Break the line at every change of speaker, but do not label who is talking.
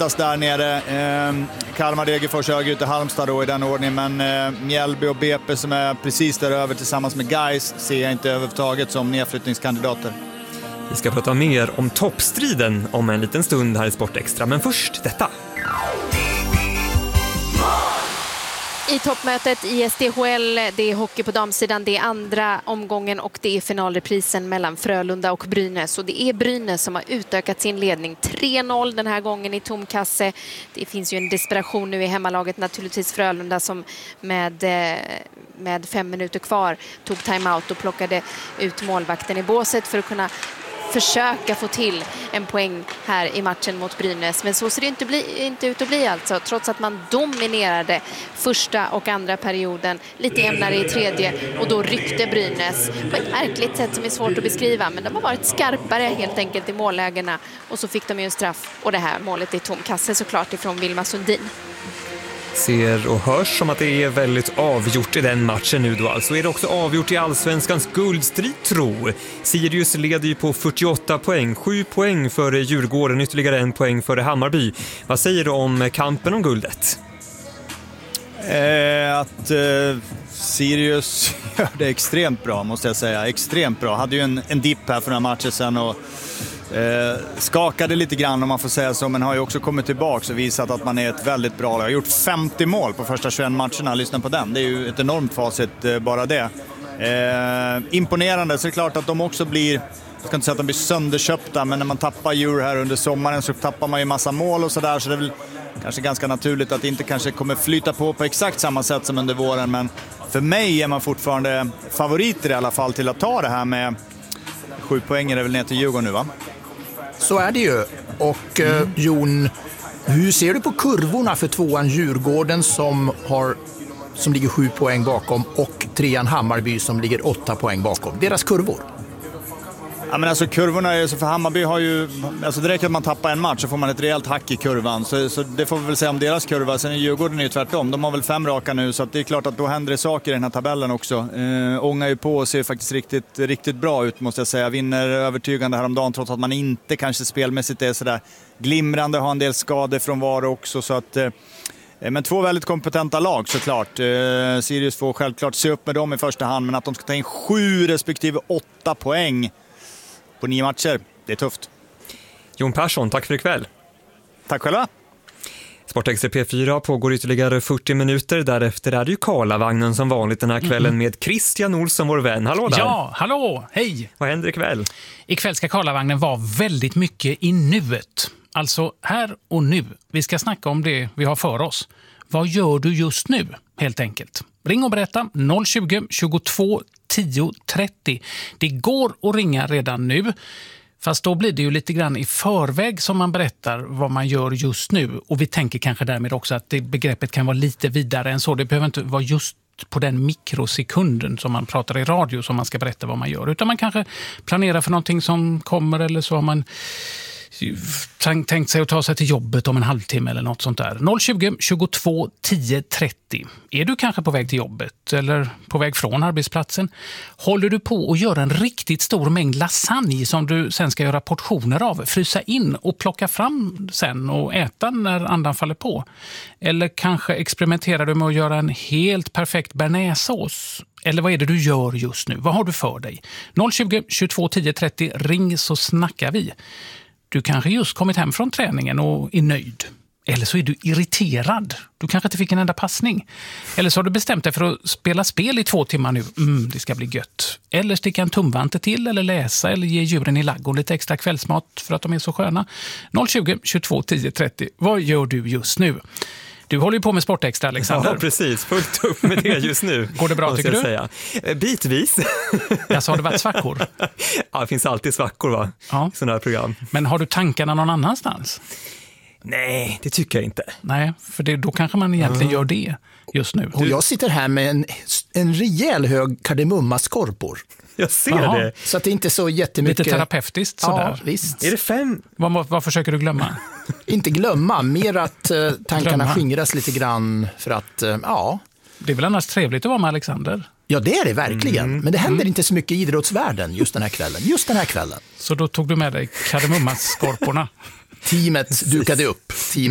brottas där nere. Kalmar, Degerfors, Örgryte, Halmstad då i den ordningen. Men Mjällby och BP som är precis där över tillsammans med Gais ser jag inte överhuvudtaget som nedflyttningskandidater.
Vi ska prata mer om toppstriden om en liten stund här i Sportextra. Men först detta.
I toppmötet i SDHL, det är hockey på damsidan, det är andra omgången och det är finalreprisen mellan Frölunda och Brynäs. Och det är Brynäs som har utökat sin ledning 3-0 den här gången i tom kasse. Det finns ju en desperation nu i hemmalaget, naturligtvis Frölunda som med 5 minuter kvar tog timeout och plockade ut målvakten i båset för att kunna försöka få till en poäng här i matchen mot Brynäs. Men så ser det inte ut att bli alltså. Trots att man dominerade första och andra perioden. Lite jämnare i tredje. Och då ryckte Brynäs på ett märkligt sätt som är svårt att beskriva. Men de har varit skarpare helt enkelt i mållägena. Och så fick de ju en straff. Och det här målet i tom kasse såklart ifrån Vilma Sundin.
Ser och hörs som att det är väldigt avgjort i den matchen nu då. Alltså är det också avgjort i allsvenskans guldstrid, tror. Sirius leder ju på 48 poäng. 7 poäng före Djurgården, ytterligare 1 poäng före Hammarby. Vad säger du om kampen om guldet?
Sirius gör det extremt bra, måste jag säga. Extremt bra. Hade ju en dipp här för den här matchen sen och skakade lite grann om man får säga så, men har ju också kommit tillbaka och visat att man är ett väldigt bra lag. Har gjort 50 mål på första 21 matcherna, lyssna på den. Det är ju ett enormt facit bara det. Imponerande, så är det klart att de också blir, jag ska inte säga att de blir sönderköpta, men när man tappar djur här under sommaren så tappar man ju massa mål och sådär, så det är väl kanske ganska naturligt att det inte kanske kommer flyta på exakt samma sätt som under våren, men för mig är man fortfarande favoriter i alla fall till att ta det här med 7 poäng är det väl ner till Djurgården nu, va?
Så är det ju. Och Jon, hur ser du på kurvorna för tvåan Djurgården som ligger 7 poäng bakom och trean Hammarby som ligger 8 poäng bakom? Deras kurvor?
Ja, men alltså kurvorna är så, för Hammarby har ju, alltså det räcker att man tappar en match så får man ett rejält hack i kurvan, så det får vi väl säga om deras kurva. Sen är Djurgården ju tvärtom, de har väl 5 raka nu, så att det är klart att då händer det saker i den här tabellen också. Ångar ju på och ser faktiskt riktigt bra ut, måste jag säga. Vinner övertygande häromdagen trots att man inte kanske spelmässigt är sådär glimrande, har en del skador från var också, så att men 2 väldigt kompetenta lag såklart. Sirius får självklart se upp med dem i första hand, men att de ska ta in 7 respektive 8 poäng på 9 matcher, det är tufft.
Jon Persson, tack för ikväll.
Tack själva.
Sportextra P4 pågår ytterligare 40 minuter. Därefter är det ju Karlavagnen som vanligt den här kvällen med Christian Olsson, vår vän. Hallå där.
Ja, hallå, hej.
Vad händer ikväll?
Ikväll ska Karlavagnen vara väldigt mycket i nuet. Alltså här och nu. Vi ska snacka om det vi har för oss. Vad gör du just nu, helt enkelt? Ring och berätta 020 22 10 30. Det går att ringa redan nu. Fast då blir det ju lite grann i förväg som man berättar vad man gör just nu. Och vi tänker kanske därmed också att det begreppet kan vara lite vidare än så. Det behöver inte vara just på den mikrosekunden som man pratar i radio som man ska berätta vad man gör. Utan man kanske planerar för någonting som kommer, eller så har man tänkt sig att ta sig till jobbet om en halvtimme eller något sånt där. 020 22 10 30. Är du kanske på väg till jobbet eller på väg från arbetsplatsen? Håller du på att göra en riktigt stor mängd lasagne som du sen ska göra portioner av, frysa in och plocka fram sen och äta när andan faller på? Eller kanske experimenterar du med att göra en helt perfekt bearnaisesås? Eller vad är det du gör just nu? Vad har du för dig? 020 22 10 30. Ring så snackar vi. Du kanske just kommit hem från träningen och är nöjd. Eller så är du irriterad. Du kanske inte fick en enda passning. Eller så har du bestämt dig för att spela spel i 2 timmar nu. Det ska bli gött. Eller sticka en tumvante till, eller läsa, eller ge djuren i ladugården lite extra kvällsmat för att de är så sköna. 020 22 10 30. Vad gör du just nu? Du håller ju på med Sportextra, Alexander.
Ja, precis. Fullt upp med det just nu.
Går det bra, tycker du?
Säga. Bitvis.
Alltså, har det varit svackor?
Ja, det finns alltid svackor, va?
Ja.
I sådana här program.
Men har du tankarna någon annanstans?
Nej, det tycker jag inte.
Nej, för då kanske man egentligen gör det just nu.
Och jag sitter här med en rejäl hög kardemummaskorpor.
Jag ser det.
Så att det inte är så jättemycket...
Lite terapeutiskt sådär.
Ja, visst.
Är det 5?
Vad försöker du glömma?
Inte glömma, mer att tankarna skingras lite grann för att, ja.
Det är väl annars trevligt att vara med Alexander?
Ja, det är det verkligen. Men det händer inte så mycket i idrottsvärlden just den här kvällen.
Så då tog du med dig kardemummaskorporna?
Teamet dukade upp.